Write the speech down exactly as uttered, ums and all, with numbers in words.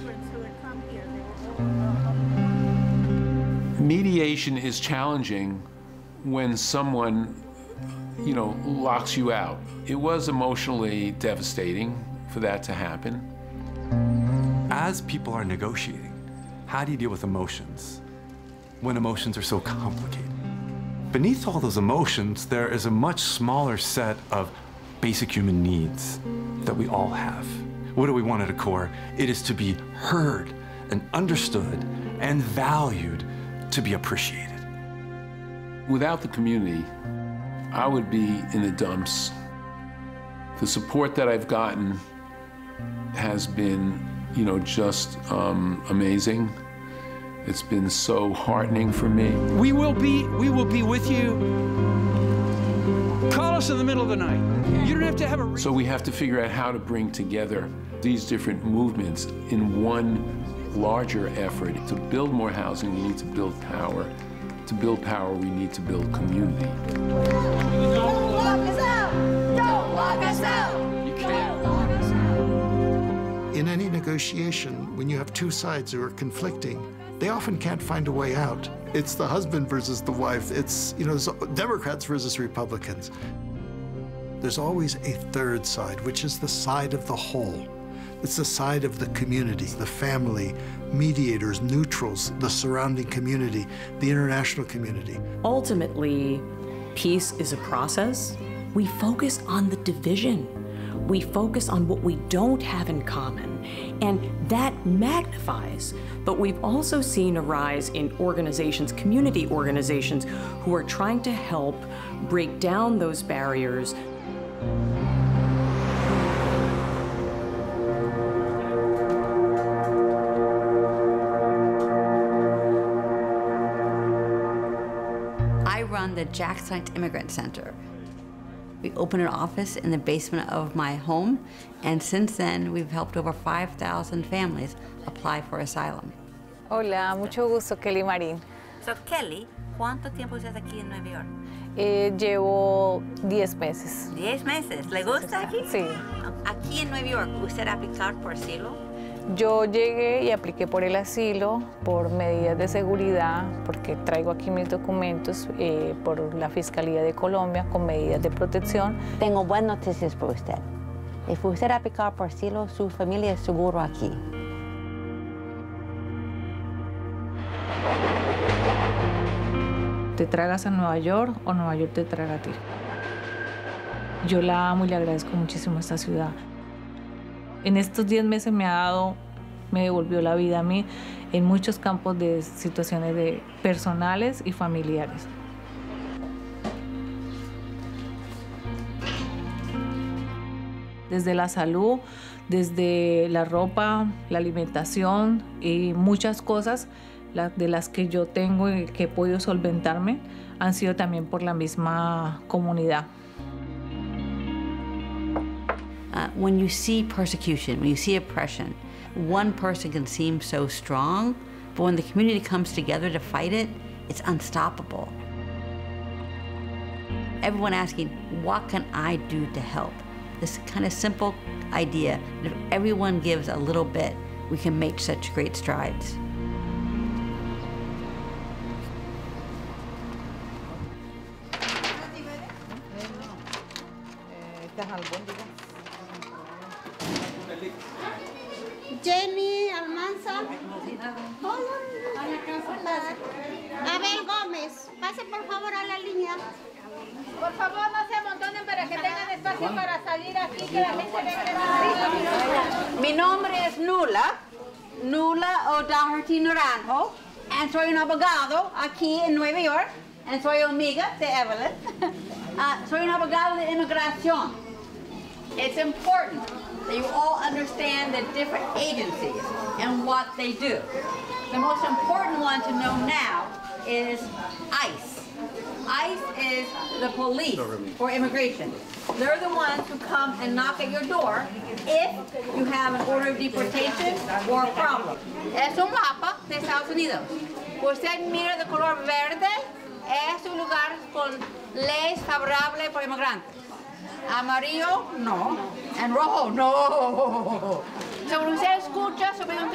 immigrants who had come here. They were all, uh, Mediation is challenging when someone, you know, locks you out. It was emotionally devastating for that to happen. As people are negotiating, how do you deal with emotions when emotions are so complicated? Beneath all those emotions, there is a much smaller set of basic human needs that we all have. What do we want at a core? It is to be heard and understood and valued, to be appreciated. Without the community, I would be in the dumps. The support that I've gotten has been, you know, just um, amazing. It's been so heartening for me. We will be, we will be with you. Call us in the middle of the night. You don't have to have a... So we have to figure out how to bring together these different movements in one larger effort. To build more housing, we need to build power. To build power, we need to build community. Don't lock us out! Don't lock us out! You can't. Don't lock us out! In any negotiation, when you have two sides who are conflicting, they often can't find a way out. It's the husband versus the wife. It's, you know, Democrats versus Republicans. There's always a third side, which is the side of the whole. It's the side of the community, the family, mediators, neutrals, the surrounding community, the international community. Ultimately, peace is a process. We focus on the division. We focus on what we don't have in common, and that magnifies. But we've also seen a rise in organizations, community organizations, who are trying to help break down those barriers. I run the Jack Stein Immigrant Center. We opened an office in the basement of my home, and since then, we've helped over five thousand families apply for asylum. Hola, mucho gusto, Kelly Marín. So, Kelly, ¿cuánto tiempo estás aquí en Nueva York? Eh, llevo diez meses. Diez meses. ¿Le gusta aquí? Sí. Aquí en Nueva York, ¿usted aplicar por asilo? Yo llegué y apliqué por el asilo, por medidas de seguridad, porque traigo aquí mis documentos, eh, por la Fiscalía de Colombia, con medidas de protección. Tengo buenas noticias para usted. Si usted aplicar por asilo, su familia es seguro aquí. Te tragas a Nueva York o Nueva York te traga a ti. Yo la amo y le agradezco muchísimo a esta ciudad. En estos diez meses me ha dado, me devolvió la vida a mí en muchos campos de situaciones de personales y familiares. Desde la salud, desde la ropa, la alimentación y muchas cosas de las que yo tengo y que he podido solventarme han sido también por la misma comunidad. Uh, when you see persecution, when you see oppression, one person can seem so strong, but when the community comes together to fight it, it's unstoppable. Everyone asking, what can I do to help? This kind of simple idea that if everyone gives a little bit, we can make such great strides. Jenny Almanza. Hola. Abel Gómez. Pase por favor a la línea. por favor, no se amontonen para que tengan espacio para salir aquí, que la gente venga. Mi nombre es Nula, Nula O'Doherty Naranjo, y soy un abogado aquí en Nueva York, y soy amiga de Evelyn. Uh, soy un abogado de inmigración. It's important that you all understand the different agencies and what they do. The most important one to know now is ICE. ICE is the police for immigration. They're the ones who come and knock at your door if you have an order of deportation or a problem. Es un mapa de Estados Unidos. Usted mira de color verde, es un lugar con leyes favorables por inmigrantes. Amarillo, no. En rojo, no. Según usted escucha sobre un